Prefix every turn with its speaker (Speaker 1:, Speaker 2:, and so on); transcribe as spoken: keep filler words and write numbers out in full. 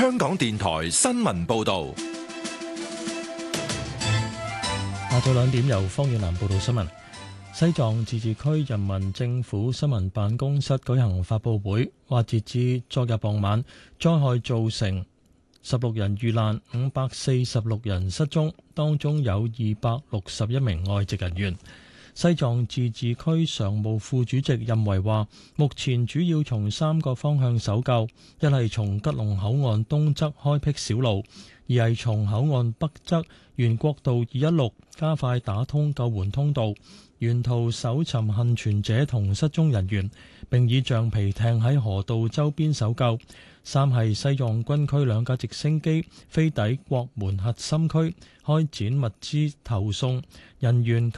Speaker 1: 香港電台新聞報道。
Speaker 2: 下晝兩點由方遠南報道新聞。西藏自治區人民政府新聞辦公室舉行發佈會，話截至昨日傍晚，災害造成十六人遇難，五百四十六人失蹤，當中有二百六十一名外籍人員。西藏自治區常務副主席任維話，目前主要從三個方向搜救，一係從吉隆口岸東側開闢小路，二係從口岸北側沿國道二一六加快打通救援通道，沿途搜尋幸存者同失蹤人員，並以橡皮艇喺河道周邊搜救。三係西藏軍區兩架直升機飛抵國門核心區，開展物資投送人員